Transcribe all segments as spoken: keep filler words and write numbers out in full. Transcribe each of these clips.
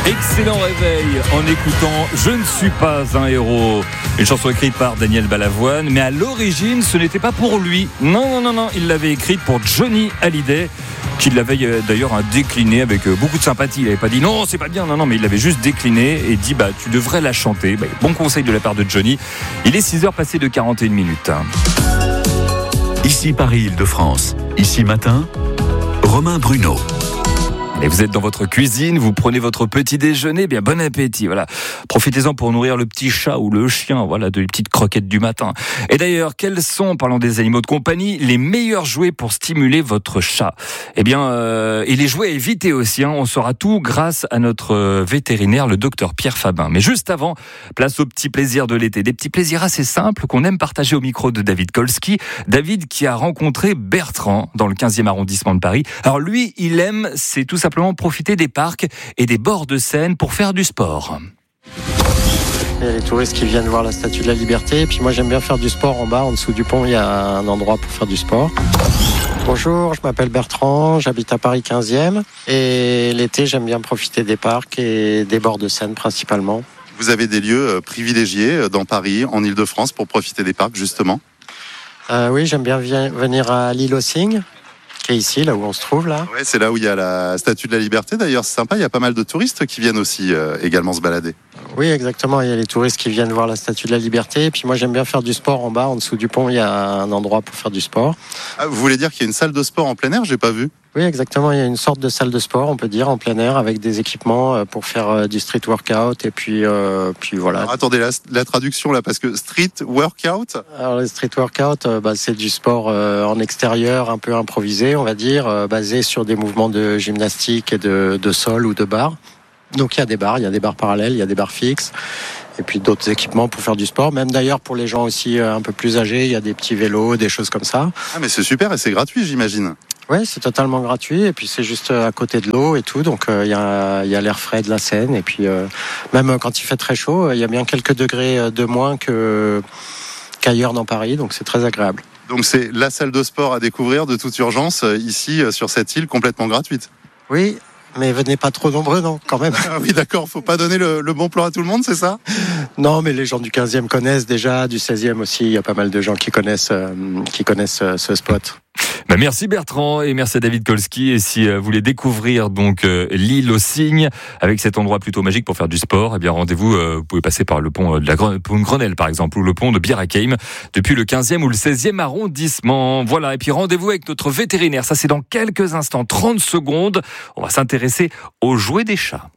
Excellent réveil en écoutant Je ne suis pas un héros. Une chanson écrite par Daniel Balavoine, mais à l'origine, ce n'était pas pour lui. Non, non, non, non, il l'avait écrite pour Johnny Hallyday, qui l'avait d'ailleurs décliné avec beaucoup de sympathie. Il n'avait pas dit non, c'est pas bien, non, non, mais il l'avait juste décliné et dit bah tu devrais la chanter. Bah, bon conseil de la part de Johnny. Il est six heures passées de quarante et une minutes. Ici Paris-Île-de-France. Ici matin, Romain Bruno. Et vous êtes dans votre cuisine, vous prenez votre petit déjeuner, bien bon appétit, voilà. Profitez-en pour nourrir le petit chat ou le chien, voilà, de petites croquettes du matin. Et d'ailleurs, quels sont, parlant des animaux de compagnie, les meilleurs jouets pour stimuler votre chat ? Eh bien, euh, et les jouets à éviter aussi, hein, on saura tout grâce à notre vétérinaire, le docteur Pierre Fabin. Mais juste avant, place aux petits plaisirs de l'été. Des petits plaisirs assez simples qu'on aime partager au micro de David Kolski. David qui a rencontré Bertrand dans le quinzième arrondissement de Paris. Alors lui, il aime, c'est tout ça simplement profiter des parcs et des bords de Seine pour faire du sport. Il y a les touristes qui viennent voir la Statue de la Liberté. Et puis moi, j'aime bien faire du sport en bas, en dessous du pont. Il y a un endroit pour faire du sport. Bonjour, je m'appelle Bertrand, j'habite à Paris quinzième. Et l'été, j'aime bien profiter des parcs et des bords de Seine principalement. Vous avez des lieux privilégiés dans Paris, en Île-de-France, pour profiter des parcs, justement ? euh, Oui, j'aime bien venir à l'île aux Cygnes, qui est ici, là où on se trouve, là. Ouais, c'est là où il y a la Statue de la Liberté, d'ailleurs, c'est sympa, il y a pas mal de touristes qui viennent aussi euh, également se balader. Oui, exactement, il y a les touristes qui viennent voir la Statue de la Liberté, et puis moi j'aime bien faire du sport en bas, en dessous du pont, il y a un endroit pour faire du sport. Ah, vous voulez dire qu'il y a une salle de sport en plein air ? J'ai pas vu. Oui, exactement, il y a une sorte de salle de sport, on peut dire, en plein air, avec des équipements pour faire du street workout, et puis, euh, puis voilà. Alors, attendez, la, la traduction là, parce que street workout ? Alors le street workout, euh, bah, c'est du sport euh, en extérieur, un peu improvisé, on va dire, euh, basé sur des mouvements de gymnastique et de, de sol ou de barre. Donc il y a des barres, il y a des barres parallèles, il y a des barres fixes, et puis d'autres équipements pour faire du sport. Même d'ailleurs pour les gens aussi euh, un peu plus âgés, il y a des petits vélos, des choses comme ça. Ah mais c'est super et c'est gratuit, j'imagine. Oui, c'est totalement gratuit, et puis c'est juste à côté de l'eau et tout, donc il euh, y, a, y a l'air frais de la Seine, et puis euh, même quand il fait très chaud, il y a bien quelques degrés de moins que, qu'ailleurs dans Paris, donc c'est très agréable. Donc c'est la salle de sport à découvrir de toute urgence, ici sur cette île complètement gratuite. Oui, mais venez pas trop nombreux, non, quand même. Ah oui, d'accord, faut pas donner le, le bon plan à tout le monde, c'est ça ? Non, mais les gens du quinzième connaissent déjà, du seizième aussi, il y a pas mal de gens qui connaissent, euh, qui connaissent euh, ce spot. Bah merci Bertrand et merci à David Kolski. Et si vous voulez découvrir donc euh, l'île aux Cygnes avec cet endroit plutôt magique pour faire du sport, eh bien rendez-vous. Euh, vous pouvez passer par le pont de la pont de Grenelle par exemple, ou le pont de Bir Hakeim depuis le quinzième ou le seizième arrondissement. Voilà. Et puis rendez-vous avec notre vétérinaire. Ça c'est dans quelques instants, trente secondes. On va s'intéresser aux jouets des chats.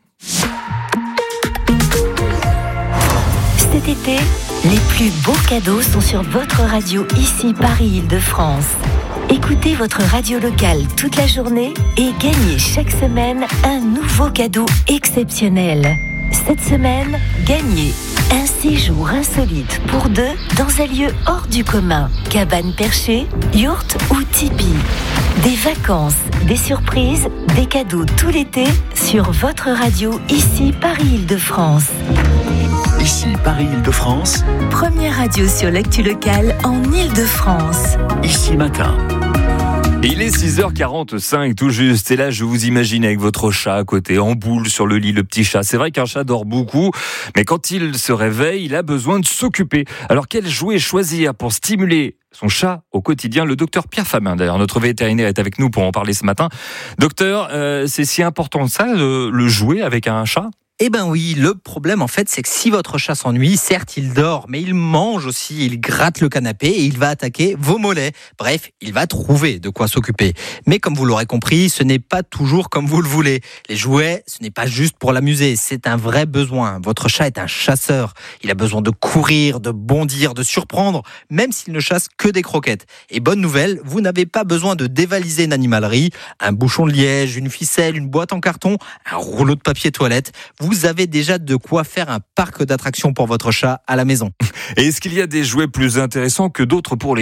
Cet été, les plus beaux cadeaux sont sur votre radio ici Paris-Île-de-France. Écoutez votre radio locale toute la journée et gagnez chaque semaine un nouveau cadeau exceptionnel. Cette semaine, gagnez un séjour insolite pour deux dans un lieu hors du commun. Cabane perchée, yourte ou tipi. Des vacances, des surprises, des cadeaux tout l'été sur votre radio ici Paris-Île-de-France. Ici Paris-Île-de-France. Première radio sur l'actu locale en Île-de-France. Ici matin. Il est six heures quarante-cinq tout juste, et là je vous imagine avec votre chat à côté, en boule sur le lit, le petit chat. C'est vrai qu'un chat dort beaucoup, mais quand il se réveille, il a besoin de s'occuper. Alors quel jouet choisir pour stimuler son chat au quotidien ? Le docteur Pierre Fabin, d'ailleurs, notre vétérinaire, est avec nous pour en parler ce matin. Docteur, euh, c'est si important ça, le, le jouet avec un chat ? Eh ben oui, le problème en fait, c'est que si votre chat s'ennuie, certes il dort, mais il mange aussi, il gratte le canapé et il va attaquer vos mollets. Bref, il va trouver de quoi s'occuper. Mais comme vous l'aurez compris, ce n'est pas toujours comme vous le voulez. Les jouets, ce n'est pas juste pour l'amuser, c'est un vrai besoin. Votre chat est un chasseur. Il a besoin de courir, de bondir, de surprendre, même s'il ne chasse que des croquettes. Et bonne nouvelle, vous n'avez pas besoin de dévaliser une animalerie, un bouchon de liège, une ficelle, une boîte en carton, un rouleau de papier toilette. Vous Vous avez déjà de quoi faire un parc d'attractions pour votre chat à la maison. Et est-ce qu'il y a des jouets plus intéressants que d'autres pour les chats ?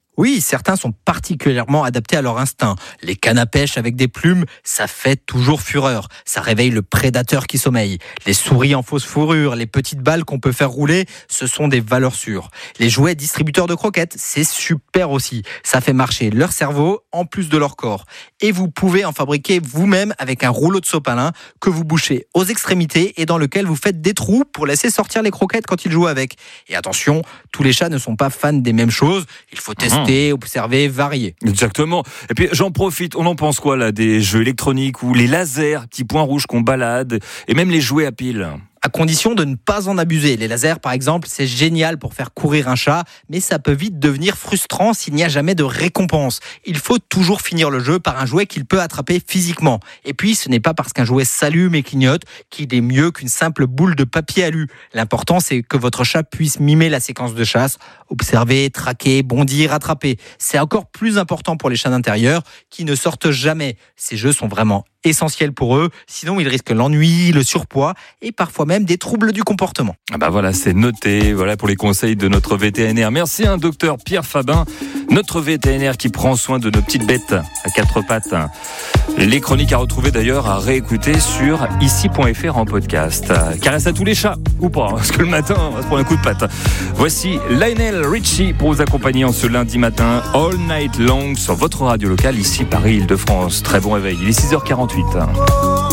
Oui, certains sont particulièrement adaptés à leur instinct. Les cannes à pêche avec des plumes, ça fait toujours fureur. Ça réveille le prédateur qui sommeille. Les souris en fausse fourrure, les petites balles qu'on peut faire rouler, ce sont des valeurs sûres. Les jouets distributeurs de croquettes, c'est super aussi. Ça fait marcher leur cerveau en plus de leur corps. Et vous pouvez en fabriquer vous-même avec un rouleau de sopalin que vous bouchez aux extrémités et dans lequel vous faites des trous pour laisser sortir les croquettes quand ils jouent avec. Et attention, tous les chats ne sont pas fans des mêmes choses. Il faut tester, observer, varier. Exactement. Et puis j'en profite, on en pense quoi là, des jeux électroniques ou les lasers, petits points rouges qu'on balade, et même les jouets à piles? À condition de ne pas en abuser. Les lasers, par exemple, c'est génial pour faire courir un chat, mais ça peut vite devenir frustrant s'il n'y a jamais de récompense. Il faut toujours finir le jeu par un jouet qu'il peut attraper physiquement. Et puis, ce n'est pas parce qu'un jouet s'allume et clignote qu'il est mieux qu'une simple boule de papier alu. L'important, c'est que votre chat puisse mimer la séquence de chasse, observer, traquer, bondir, attraper. C'est encore plus important pour les chats d'intérieur qui ne sortent jamais. Ces jeux sont vraiment essentiels pour eux, sinon ils risquent l'ennui, le surpoids et parfois même des troubles du comportement. Ah bah voilà, c'est noté, voilà pour les conseils de notre vétérinaire. Merci un docteur Pierre Fabin, notre vétérinaire qui prend soin de nos petites bêtes à quatre pattes. Les chroniques à retrouver d'ailleurs, à réécouter sur ici point f r en podcast. Caresse à tous les chats, ou pas, parce que le matin, on va se prendre un coup de patte. Voici Lionel Richie pour vous accompagner en ce lundi matin, all night long sur votre radio locale, ici Paris-Île-de-France. Très bon réveil, il est six heures quarante-huit.